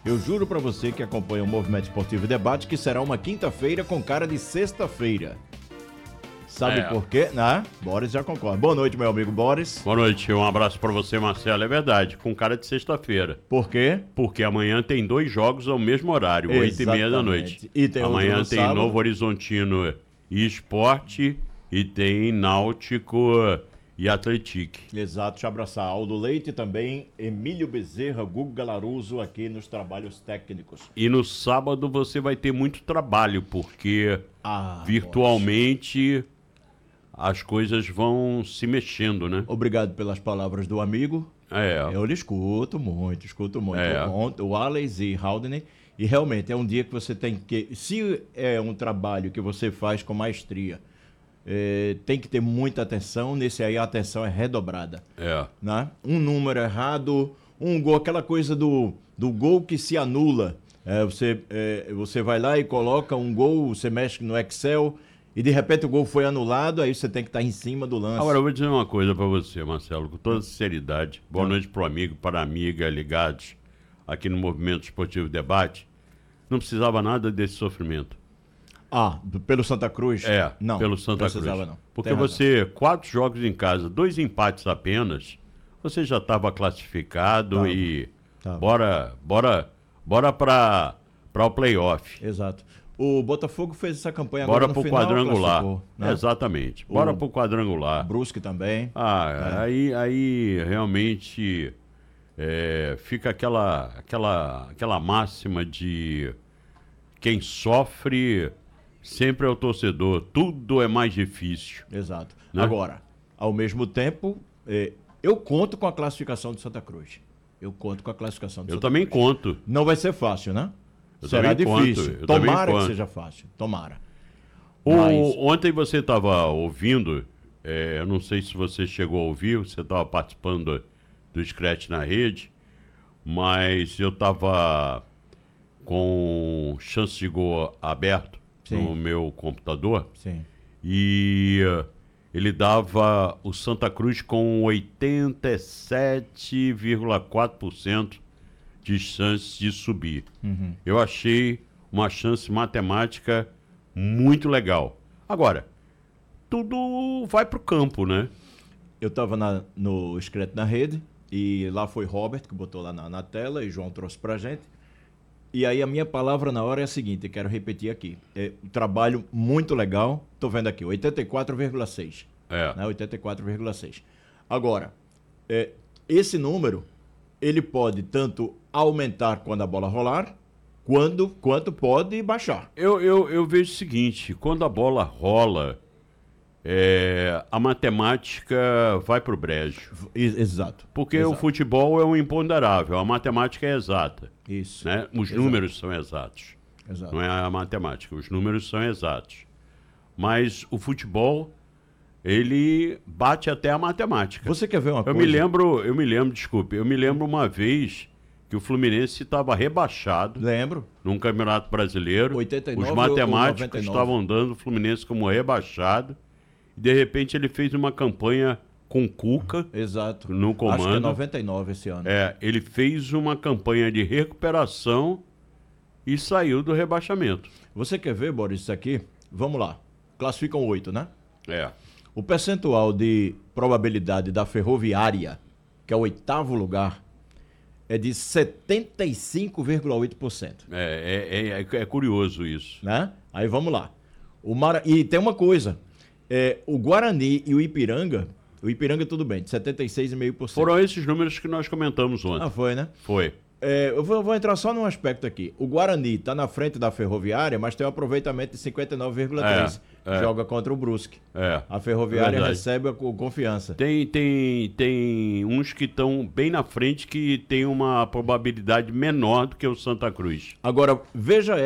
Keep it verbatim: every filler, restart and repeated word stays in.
Eu juro pra você que acompanha o Movimento Esportivo e Debate que será uma quinta-feira com cara de sexta-feira. Sabe É. por quê? Ah, Boris já concorda. Boa noite, meu amigo Boris. Boa noite, um abraço pra você, Marcelo. É verdade, com cara de sexta-feira. Por quê? Porque amanhã tem dois jogos ao mesmo horário, oito e meia da noite. E tem amanhã outro no tem sábado. Novo Horizontino e Esporte e tem Náutico e Atlético. Exato, deixa eu abraçar Aldo Leite e também Emílio Bezerra, Gugu Galaruso aqui nos trabalhos técnicos. E no sábado você vai ter muito trabalho, porque Ah, virtualmente as coisas vão se mexendo, né? Obrigado pelas palavras do amigo. É. Eu lhe escuto muito, escuto muito. É. Ontem, o Alex e Haldane. E realmente é um dia que você tem que... Se é um trabalho que você faz com maestria, é, tem que ter muita atenção. Nesse aí a atenção é redobrada. É. Né? Um número errado, um gol, aquela coisa do, do gol que se anula. É, você, é, você vai lá e coloca um gol, você mexe no Excel... E de repente o gol foi anulado, aí você tem que estar em cima do lance. Agora eu vou dizer uma coisa pra você, Marcelo, com toda sinceridade. Boa Não. noite pro amigo, para a amiga ligados aqui no Movimento Esportivo Debate. Não precisava nada desse sofrimento. Ah, pelo Santa Cruz? É, não, pelo Santa precisava Cruz. não. Porque Tem razão. você, quatro jogos em casa, dois empates apenas, você já estava classificado Tava, e tava. bora, bora, bora para para o playoff. Exato. O Botafogo fez essa campanha Bora agora no pro final, quadrangular. classificou, né? Exatamente. Bora O- pro quadrangular. Brusque também. Ah, É. aí, aí realmente é, fica aquela, aquela, aquela máxima de quem sofre sempre é o torcedor, tudo é mais difícil. Exato. Né? Agora, ao mesmo tempo, eh, eu conto com a classificação do Santa Cruz. Eu conto com a classificação do Eu Santa também Cruz. conto. Não vai ser fácil, né? Eu Será também conto, difícil. eu também Tomara que conto. seja fácil. Tomara. O- Mas- Ontem você estava ouvindo, é, eu não sei se você chegou a ouvir, você estava participando do Scratch na rede, mas eu estava com chance de gol aberto Sim. no meu computador Sim. e eh, ele dava o Santa Cruz com oitenta e sete vírgula quatro por cento de chance de subir. Uhum. Eu achei uma chance matemática muito legal. Agora, tudo vai pro campo, né? Eu estava no Escreto na Rede e lá foi Robert que botou lá na, na tela e João trouxe pra gente. E aí a minha palavra na hora é a seguinte, quero repetir aqui. É um trabalho muito legal, tô vendo aqui, oitenta e quatro vírgula seis. É. Né? oitenta e quatro vírgula seis. Agora, é, esse número, ele pode tanto aumentar quando a bola rolar, quando, quanto pode baixar. Eu, eu, eu vejo o seguinte, quando a bola rola, é, a matemática vai pro brejo. E- Exato. Porque Exato. o futebol é um imponderável, a matemática é exata, Isso. né? Os Exato. números são exatos. Exato. Não é a matemática, os números são exatos. Mas o futebol, ele bate até a matemática. Você quer ver uma Eu coisa? me lembro, eu me lembro, desculpe, eu me lembro uma vez que o Fluminense estava rebaixado Lembro. num Campeonato Brasileiro. oitenta e nove Os ou matemáticos noventa e nove? estavam dando o Fluminense como rebaixado. E de repente ele fez uma campanha com Cuca Exato. no comando. Acho que é noventa e nove esse ano. É, ele fez uma campanha de recuperação e saiu do rebaixamento. Você quer ver, Boris, isso aqui? Vamos lá. Classificam oito, né? É. O percentual de probabilidade da Ferroviária, que é o oitavo lugar, é de setenta e cinco vírgula oito por cento. É, é, é, é curioso isso. Né? Aí vamos lá. O Mara... E tem uma coisa. É, o Guarani e o Ipiranga, o Ipiranga tudo bem, de setenta e seis vírgula cinco por cento. Foram esses números que nós comentamos ontem. Ah, foi, né? Foi. É, eu vou, vou entrar só num aspecto aqui. O Guarani está na frente da Ferroviária, mas tem um aproveitamento de cinquenta e nove vírgula três por cento. É, é. Joga contra o Brusque. É. A Ferroviária Verdade. recebe com confiança. Tem, tem, tem uns que estão bem na frente que tem uma probabilidade menor do que o Santa Cruz. Agora, veja